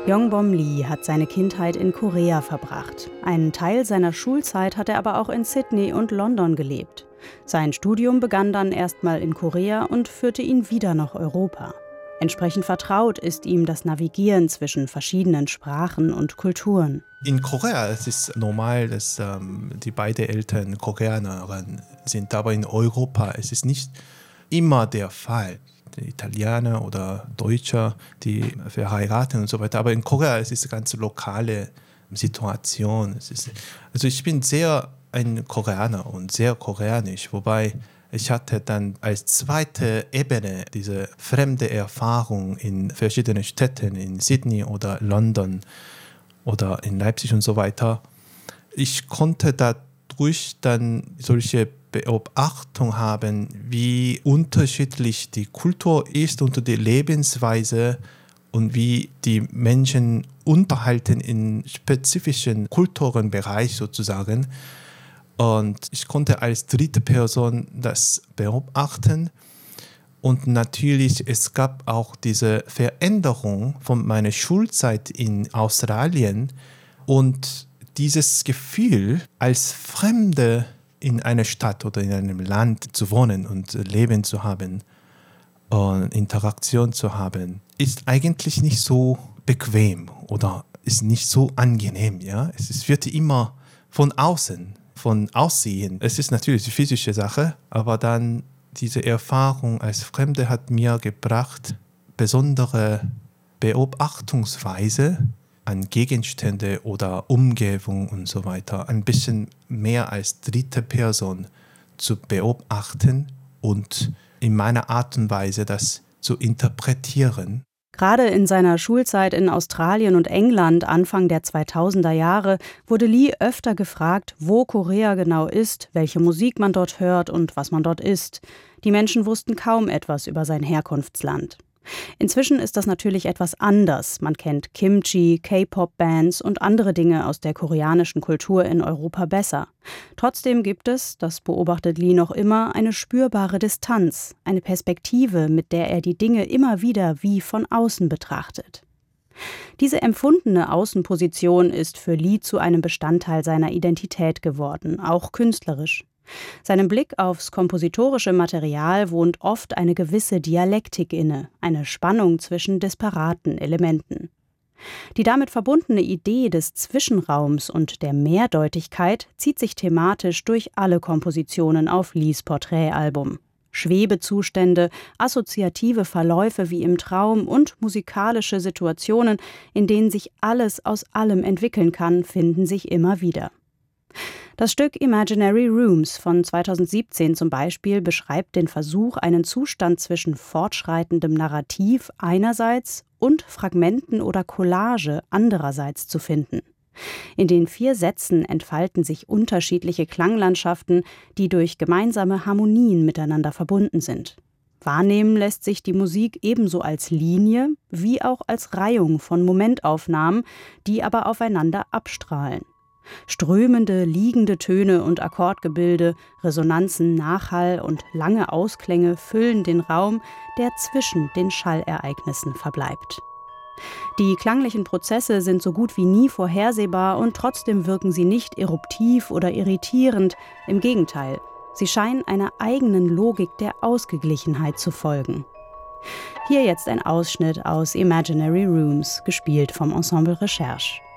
Yongbom Lee hat seine Kindheit in Korea verbracht. Einen Teil seiner Schulzeit hat er aber auch in Sydney und London gelebt. Sein Studium begann dann erstmal in Korea und führte ihn wieder nach Europa. Entsprechend vertraut ist ihm das Navigieren zwischen verschiedenen Sprachen und Kulturen. In Korea es ist normal, dass die beiden Eltern Koreanerinnen sind, aber in Europa es ist nicht immer der Fall. Die Italiener oder Deutsche, die verheiraten und so weiter. Aber in Korea es ist eine ganz lokale Situation. Also ich bin sehr ein Koreaner und sehr koreanisch, wobei ich hatte dann als zweite Ebene diese fremde Erfahrung in verschiedenen Städten, in Sydney oder London oder in Leipzig und so weiter. Ich konnte dadurch dann solche Beobachtung haben, wie unterschiedlich die Kultur ist und die Lebensweise und wie die Menschen unterhalten in spezifischen kulturellen Bereich sozusagen. Und ich konnte als dritte Person das beobachten. Und natürlich, es gab auch diese Veränderung von meiner Schulzeit in Australien und dieses Gefühl, als Fremde in einer Stadt oder in einem Land zu wohnen und Leben zu haben und Interaktion zu haben, ist eigentlich nicht so bequem oder ist nicht so angenehm. Ja? Es wird immer von außen, von Aussehen. Es ist natürlich die physische Sache, aber dann diese Erfahrung als Fremde hat mir gebracht, besondere Beobachtungsweise an Gegenstände oder Umgebung und so weiter, ein bisschen mehr als dritte Person zu beobachten und in meiner Art und Weise das zu interpretieren. Gerade in seiner Schulzeit in Australien und England Anfang der 2000er Jahre wurde Lee öfter gefragt, wo Korea genau ist, welche Musik man dort hört und was man dort isst. Die Menschen wussten kaum etwas über sein Herkunftsland. Inzwischen ist das natürlich etwas anders. Man kennt Kimchi, K-Pop-Bands und andere Dinge aus der koreanischen Kultur in Europa besser. Trotzdem gibt es, das beobachtet Lee noch immer, eine spürbare Distanz, eine Perspektive, mit der er die Dinge immer wieder wie von außen betrachtet. Diese empfundene Außenposition ist für Lee zu einem Bestandteil seiner Identität geworden, auch künstlerisch. Seinem Blick aufs kompositorische Material wohnt oft eine gewisse Dialektik inne, eine Spannung zwischen disparaten Elementen. Die damit verbundene Idee des Zwischenraums und der Mehrdeutigkeit zieht sich thematisch durch alle Kompositionen auf Lees Porträtalbum. Schwebezustände, assoziative Verläufe wie im Traum und musikalische Situationen, in denen sich alles aus allem entwickeln kann, finden sich immer wieder. Das Stück Imaginary Rooms von 2017 zum Beispiel beschreibt den Versuch, einen Zustand zwischen fortschreitendem Narrativ einerseits und Fragmenten oder Collage andererseits zu finden. In den 4 Sätzen entfalten sich unterschiedliche Klanglandschaften, die durch gemeinsame Harmonien miteinander verbunden sind. Wahrnehmen lässt sich die Musik ebenso als Linie wie auch als Reihung von Momentaufnahmen, die aber aufeinander abstrahlen. Strömende, liegende Töne und Akkordgebilde, Resonanzen, Nachhall und lange Ausklänge füllen den Raum, der zwischen den Schallereignissen verbleibt. Die klanglichen Prozesse sind so gut wie nie vorhersehbar und trotzdem wirken sie nicht eruptiv oder irritierend, im Gegenteil, sie scheinen einer eigenen Logik der Ausgeglichenheit zu folgen. Hier jetzt ein Ausschnitt aus Imaginary Rooms, gespielt vom Ensemble Recherche.